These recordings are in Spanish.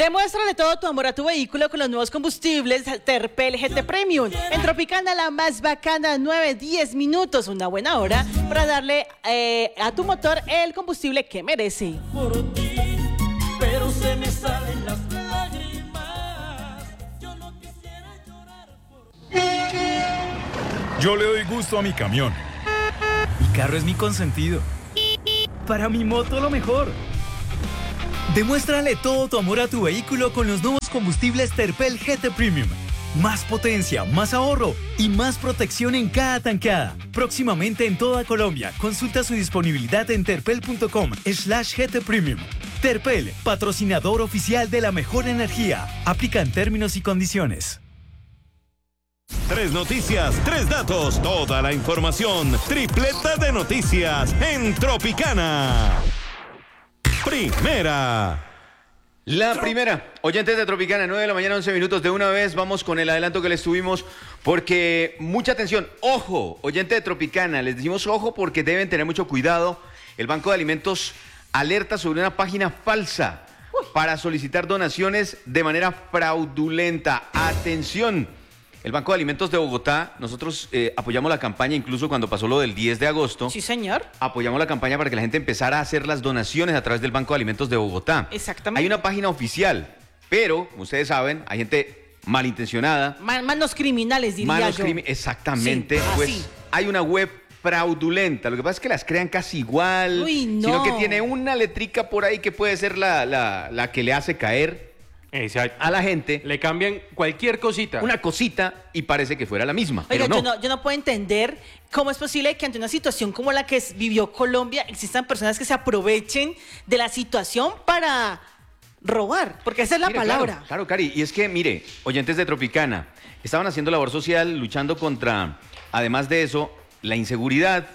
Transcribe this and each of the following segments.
Demuéstrale todo tu amor a tu vehículo con los nuevos combustibles Terpel GT Premium. En Tropicana, la más bacana, 9-10 minutos, una buena hora para darle a tu motor el combustible que merece. Por ti, pero se me salen las lágrimas. Yo no quisiera llorar por ti. Yo le doy gusto a mi camión. Mi carro es mi consentido. Para mi moto lo mejor. Demuéstrale todo tu amor a tu vehículo con los nuevos combustibles Terpel GT Premium. Más potencia, más ahorro y más protección en cada tanqueada. Próximamente en toda Colombia. Consulta su disponibilidad en terpel.com/GT Premium. Terpel, patrocinador oficial de la mejor energía. Aplican términos y condiciones. 3 noticias, 3 datos, toda la información, tripleta de noticias en Tropicana. Primera. La primera, oyentes de Tropicana, 9 de la mañana, 11 minutos. De una vez vamos con el adelanto que les tuvimos, porque mucha atención, ojo, oyente de Tropicana, les decimos ojo porque deben tener mucho cuidado. El Banco de Alimentos alerta sobre una página falsa para solicitar donaciones de manera fraudulenta. Atención. El Banco de Alimentos de Bogotá, nosotros apoyamos la campaña incluso cuando pasó lo del 10 de agosto. Sí, señor. Apoyamos la campaña para que la gente empezara a hacer las donaciones a través del Banco de Alimentos de Bogotá. Exactamente. Hay una página oficial, pero, como ustedes saben, hay gente malintencionada. Manos criminales, diría yo. Exactamente. Sí, pues así. hay una web fraudulenta. Lo que pasa es que las crean casi igual. Uy, no. Sino que tiene una letrica por ahí que puede ser la que le hace caer. Exacto. A la gente. Le cambian cualquier cosita. Una cosita y parece que fuera la misma. Oiga, pero no. yo no puedo entender cómo es posible que ante una situación como la que vivió Colombia existan personas que se aprovechen de la situación para robar, porque esa es la palabra. Claro, Cari. Y es que, mire, oyentes de Tropicana, estaban haciendo labor social, luchando contra, además de eso, la inseguridad.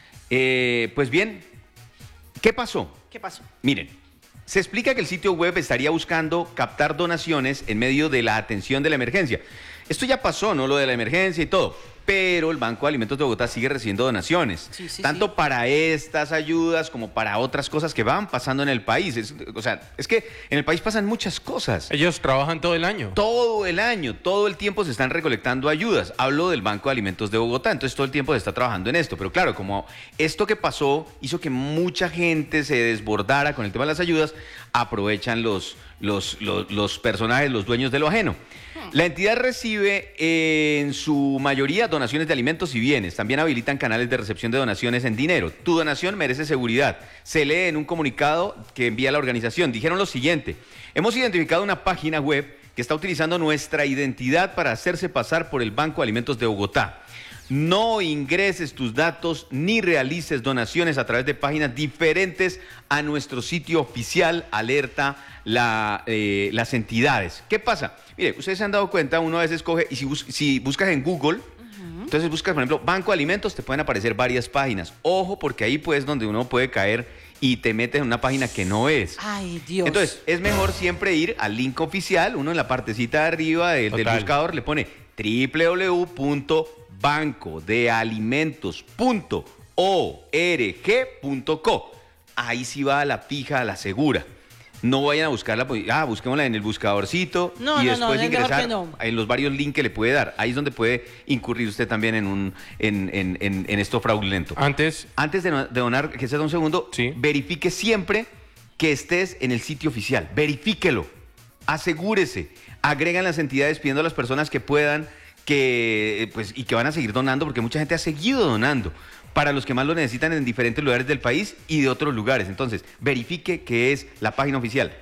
Pues bien, ¿qué pasó? ¿Qué pasó? Miren. Se explica que el sitio web estaría buscando captar donaciones en medio de la atención de la emergencia. Esto ya pasó, ¿no? Lo de la emergencia y todo. Pero el Banco de Alimentos de Bogotá sigue recibiendo donaciones. Tanto para estas ayudas como para otras cosas que van pasando en el país. Es que en el país pasan muchas cosas. Ellos trabajan todo el año. Todo el año, todo el tiempo se están recolectando ayudas. Hablo del Banco de Alimentos de Bogotá, entonces todo el tiempo se está trabajando en esto. Pero claro, como esto que pasó hizo que mucha gente se desbordara con el tema de las ayudas, aprovechan los personajes, los dueños de lo ajeno. La entidad recibe en su mayoría donaciones de alimentos y bienes. También habilitan canales de recepción de donaciones en dinero. Tu donación merece seguridad. Se lee en un comunicado que envía la organización. Dijeron lo siguiente: hemos identificado una página web que está utilizando nuestra identidad para hacerse pasar por el Banco de Alimentos de Bogotá. No ingreses tus datos ni realices donaciones a través de páginas diferentes a nuestro sitio oficial, alerta las entidades. ¿Qué pasa? Mire, ustedes se han dado cuenta, uno a veces coge y si buscas en Google, entonces buscas, por ejemplo, Banco de Alimentos, te pueden aparecer varias páginas. Ojo, porque ahí pues donde uno puede caer y te metes en una página que no es. Ay, Dios. Entonces, es mejor siempre ir al link oficial, uno en la partecita de arriba del buscador le pone www.bancodealimentos.org.co. Ahí sí va a la fija, a la segura. No vayan a buscarla, busquémosla en el buscadorcito y después ingresar en los varios links que le puede dar. Ahí es donde puede incurrir usted también en esto fraudulento. Antes de donar, que sea un segundo, verifique siempre que estés en el sitio oficial. Verifíquelo, asegúrese. Agregan las entidades pidiendo a las personas que puedan y que van a seguir donando, porque mucha gente ha seguido donando para los que más lo necesitan en diferentes lugares del país y de otros lugares. Entonces, verifique que es la página oficial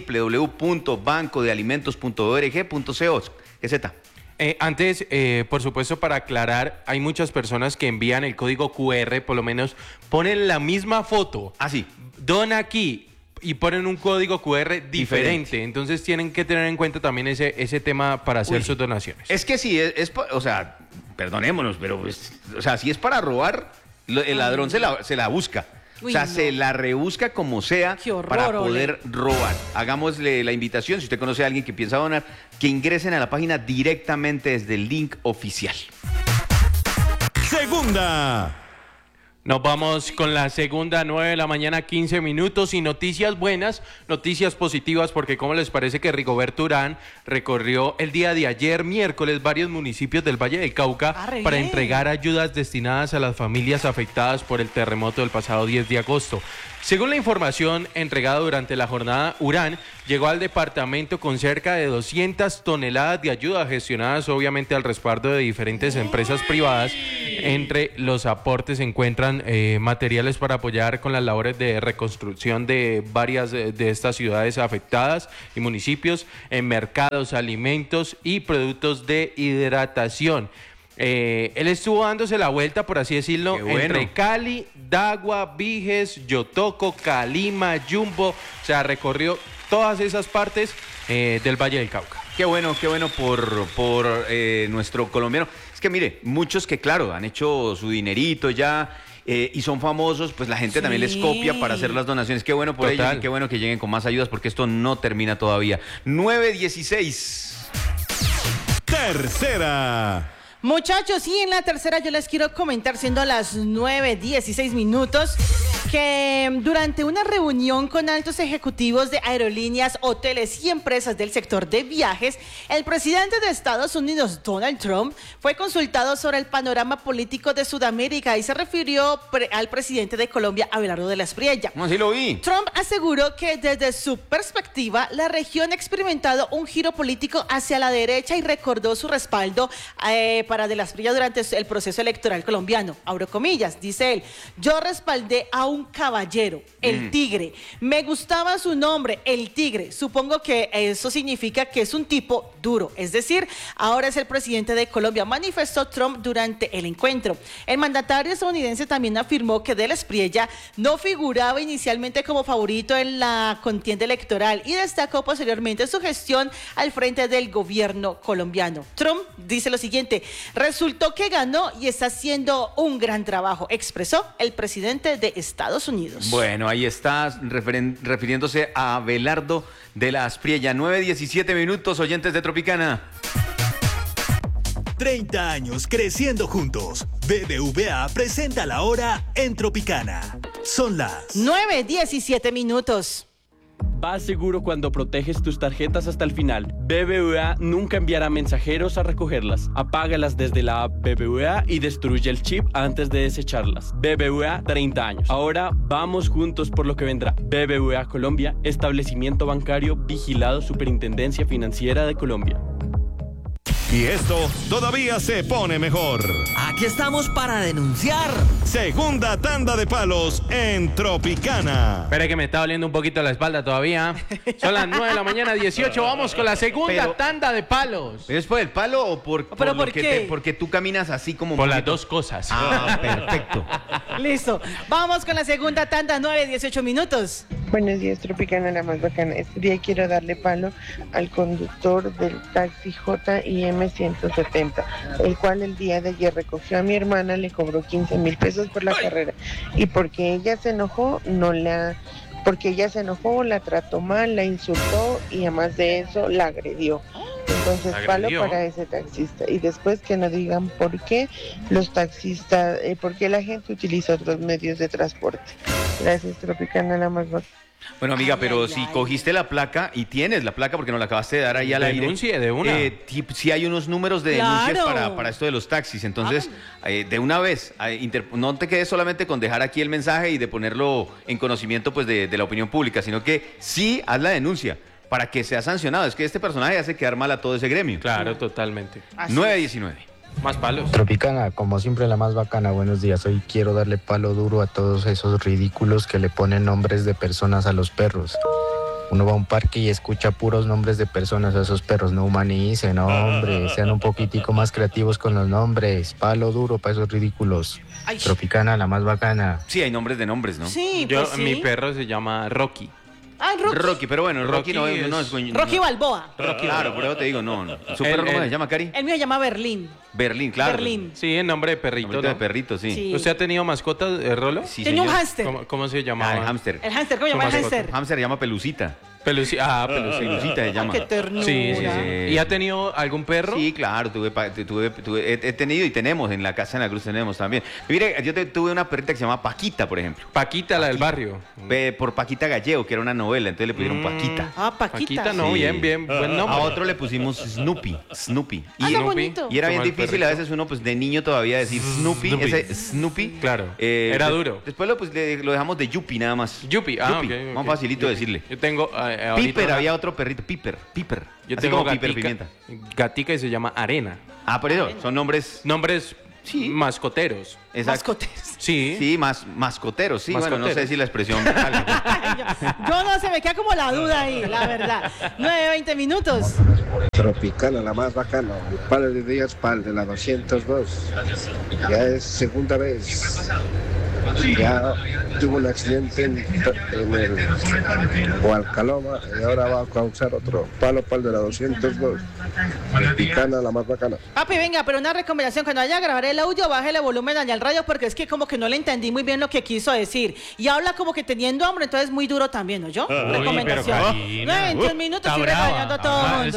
www.bancodealimentos.org.co. Antes, por supuesto, para aclarar, hay muchas personas que envían el código QR, por lo menos ponen la misma foto. Así. Dona aquí y ponen un código QR diferente. Entonces tienen que tener en cuenta también ese tema para hacer sus donaciones. Es que sí, perdonémonos, pero si es para robar, el ladrón se la busca. Se la rebusca como sea para poder robar. Hagámosle la invitación, si usted conoce a alguien que piensa donar, que ingresen a la página directamente desde el link oficial. Segunda. Nos vamos con la segunda, 9 de la mañana, 15 minutos y noticias buenas, noticias positivas, porque ¿cómo les parece que Rigoberto Urán recorrió el día de ayer, miércoles, varios municipios del Valle del Cauca para entregar ayudas destinadas a las familias afectadas por el terremoto del pasado 10 de agosto? Según la información entregada durante la jornada, Urán llegó al departamento con cerca de 200 toneladas de ayuda gestionadas obviamente al respaldo de diferentes empresas privadas. Entre los aportes se encuentran materiales para apoyar con las labores de reconstrucción de varias de estas ciudades afectadas y municipios, en mercados, alimentos y productos de hidratación. Él estuvo dándose la vuelta, por así decirlo, entre Cali, Dagua, Viges, Yotoco, Calima, Jumbo, o sea, recorrió todas esas partes del Valle del Cauca. Qué bueno por nuestro colombiano. Es que mire, muchos que claro, han hecho su dinerito ya y son famosos, pues la gente también les copia para hacer las donaciones. Qué bueno por ellos y qué bueno que lleguen con más ayudas porque esto no termina todavía. 9:16. Tercera. Muchachos, y en la tercera yo les quiero comentar, siendo las 9:16 minutos, que durante una reunión con altos ejecutivos de aerolíneas, hoteles y empresas del sector de viajes, el presidente de Estados Unidos, Donald Trump, fue consultado sobre el panorama político de Sudamérica y se refirió al presidente de Colombia, Abelardo de la Espriella. No, sí lo vi. Trump aseguró que desde su perspectiva, la región ha experimentado un giro político hacia la derecha y recordó su respaldo para de la Espriella durante el proceso electoral colombiano. Abro comillas, dice él: yo respaldé a un caballero, el Tigre. Me gustaba su nombre, el Tigre. Supongo que eso significa que es un tipo duro. Es decir, ahora es el presidente de Colombia, manifestó Trump durante el encuentro. El mandatario estadounidense también afirmó que de la Espriella no figuraba inicialmente como favorito en la contienda electoral y destacó posteriormente su gestión al frente del gobierno colombiano. Trump dice lo siguiente: resultó que ganó y está haciendo un gran trabajo, expresó el presidente de Estados Unidos. Bueno, ahí está refiriéndose a Abelardo de la Espriella. 9:17 minutos, oyentes de Tropicana. 30 años creciendo juntos. BBVA presenta la hora en Tropicana. Son las 9:17 minutos. Vas seguro cuando proteges tus tarjetas hasta el final. BBVA nunca enviará mensajeros a recogerlas. Apágalas desde la app BBVA y destruye el chip antes de desecharlas. BBVA, 30 años. Ahora vamos juntos por lo que vendrá. BBVA Colombia, establecimiento bancario vigilado Superintendencia Financiera de Colombia. Y esto todavía se pone mejor. Aquí estamos para denunciar. Segunda tanda de palos en Tropicana. Espera que me está doliendo un poquito la espalda todavía. Son las 9 de la mañana, 18. Vamos con la segunda tanda de palos. ¿Es por el palo o por ¿Por qué? porque tú caminas así como... Por las dos cosas. Ah, perfecto. Listo. Vamos con la segunda tanda, 9:18 minutos. Buenos días, Tropicana, la más bacana. Este día quiero darle palo al conductor del taxi JIM 170, el cual el día de ayer recogió a mi hermana, le cobró 15,000 pesos por la carrera. Y porque ella se enojó, la trató mal, la insultó y además de eso la agredió. Entonces, palo para ese taxista. Y después que no digan por qué los taxistas, por qué la gente utiliza otros medios de transporte. Gracias, Tropicana, la más bacana. Bueno, amiga, pero si cogiste la placa y tienes la placa porque nos la acabaste de dar ahí al aire. Denuncie de una. Sí hay unos números de denuncias para esto de los taxis. Entonces, de una vez, no te quedes solamente con dejar aquí el mensaje y de ponerlo en conocimiento pues de la opinión pública, sino que sí haz la denuncia para que sea sancionado. Es que este personaje hace quedar mal a todo ese gremio. Claro, totalmente. 9:19. Más palos. Tropicana, como siempre la más bacana, buenos días. Hoy quiero darle palo duro a todos esos ridículos que le ponen nombres de personas a los perros. Uno va a un parque y escucha puros nombres de personas a esos perros. No humanicen, hombre, sean un poquitico más creativos con los nombres. Palo duro para esos ridículos. Ay. Tropicana, la más bacana. Sí, hay nombres de nombres, ¿no? Sí, pues sí. Mi perro se llama Rocky. Ah, Rocky, pero bueno, Rocky no es... Rocky Balboa. Claro, pero te digo, no. ¿Su perro cómo se llama, Cari? El mío se llama Berlín. Berlín, claro. Berlín. Sí, en nombre de perrito, Nombrito de ¿no? perrito, sí. Sí. ¿Usted ha tenido mascotas, Rolo? Sí, Tenía un señor. hámster. ¿Cómo se llamaba? El hámster. El hámster, ¿cómo se llama el mascota. hámster? Hámster se llama Pelucita. Pelucita. Pelucita se llama. Qué ternura. Sí. ¿Y ha tenido algún perro? Sí, claro, he tenido y tenemos en la casa en la Cruz tenemos también. Mire, yo tuve una perrita que se llama Paquita, por ejemplo. Paquita, la del barrio. Por Paquita Gallego, que era una novela, entonces le pusieron Paquita. Ah, Paquita. Paquita, no, Sí. bien, buen nombre. A otro le pusimos Snoopy. Ah, qué bonito. Y era bien Como el difícil a perrito. veces uno, pues de niño todavía decir Snoopy. Ese Snoopy. Claro, era duro. Después lo dejamos de Yuppie nada más. Yuppie, ok. Más facilito decirle. Yo tengo ahorita Piper, una- había otro perrito, Piper. Yo Así tengo como Piper Pimienta. gatica y se llama Arena. Ah, por eso, son nombres. Nombres Sí. mascoteros. Exacto. Mascotes. Sí. Sí, mascoteros, sí. Bueno, no sé Mascoteros. si la expresión. salga. Yo no sé, me queda como la duda ahí, la verdad. 9:20 minutos. Tropicana, la más bacana. El palo de Díaz Pal de la 202. Ya es segunda vez. Ya tuvo un accidente en el Hualcaloma y ahora va a causar otro. Pal de la 202. Tropicana, la más bacana. Papi, venga, pero una recomendación, cuando vaya a grabar el audio, bájele volumen allá al radio, porque es que como que no le entendí muy bien lo que quiso decir. Y habla como que teniendo hambre, entonces muy duro también, ¿no yo? Uy, Recomendación. pero Karina. 9:21 minutos, Está y brava. regañando a todo el Ah, mundo.